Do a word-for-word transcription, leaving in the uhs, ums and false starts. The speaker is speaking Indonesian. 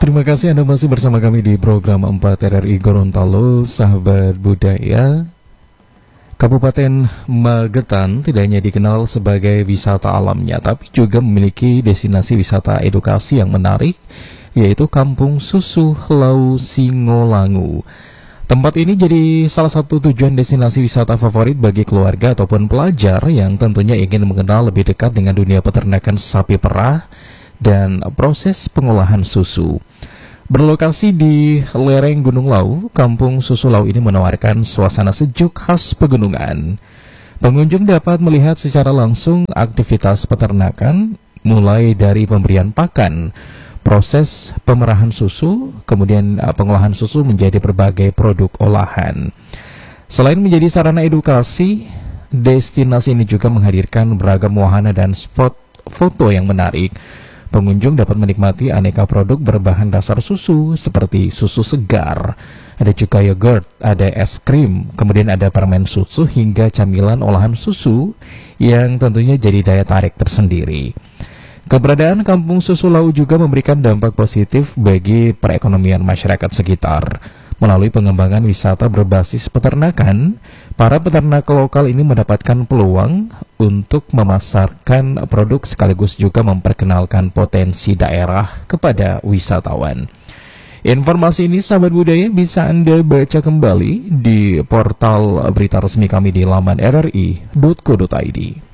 Terima kasih Anda masih bersama kami di program empat R R I Gorontalo, sahabat budaya. Kabupaten Magetan tidak hanya dikenal sebagai wisata alamnya, tapi juga memiliki destinasi wisata edukasi yang menarik, yaitu Kampung Susu Lau Singolangu. Tempat ini jadi salah satu tujuan destinasi wisata favorit bagi keluarga ataupun pelajar yang tentunya ingin mengenal lebih dekat dengan dunia peternakan sapi perah dan proses pengolahan susu. Berlokasi di lereng Gunung Lau, Kampung Susu Lau ini menawarkan suasana sejuk khas pegunungan. Pengunjung dapat melihat secara langsung aktivitas peternakan, mulai dari pemberian pakan, proses pemerahan susu, kemudian pengolahan susu menjadi berbagai produk olahan. Selain menjadi sarana edukasi, destinasi ini juga menghadirkan beragam wahana dan spot foto yang menarik. Pengunjung dapat menikmati aneka produk berbahan dasar susu seperti susu segar, ada juga yogurt, ada es krim, kemudian ada permen susu hingga camilan olahan susu yang tentunya jadi daya tarik tersendiri. Keberadaan Kampung Susu Lau juga memberikan dampak positif bagi perekonomian masyarakat sekitar. Melalui pengembangan wisata berbasis peternakan, para peternak lokal ini mendapatkan peluang untuk memasarkan produk sekaligus juga memperkenalkan potensi daerah kepada wisatawan. Informasi ini sahabat budaya bisa Anda baca kembali di portal berita resmi kami di laman r r i titik co titik i d.